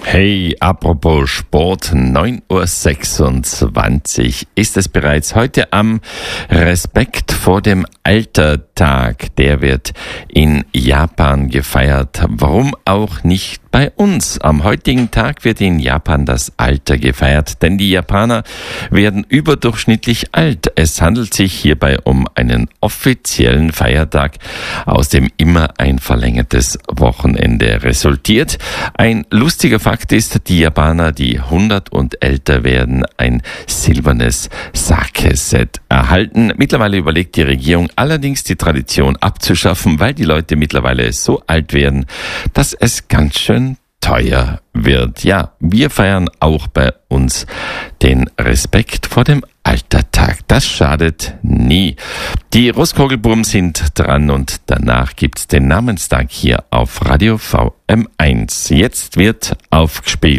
Hey, apropos Sport, 9:26 Uhr ist es bereits. Heute am Respekt vor dem Alter-Tag. Der wird in Japan gefeiert. Warum auch nicht bei uns? Am heutigen Tag wird in Japan das Alter gefeiert, denn die Japaner werden überdurchschnittlich alt. Es handelt sich hierbei um einen offiziellen Feiertag, aus dem immer ein verlängertes Wochenende resultiert. Ein lustiger Fakt ist, die Japaner, die 100 und älter werden, ein silbernes Sake-Set erhalten. Mittlerweile überlegt die Regierung allerdings, die Tradition abzuschaffen, weil die Leute mittlerweile so alt werden, dass es ganz schön teuer wird. Ja, wir feiern auch bei uns den Respekt vor dem Altertag. Das schadet nie. Die Roskogelbuben sind dran und danach gibt's den Namenstag hier auf Radio VM1. Jetzt wird aufgespielt.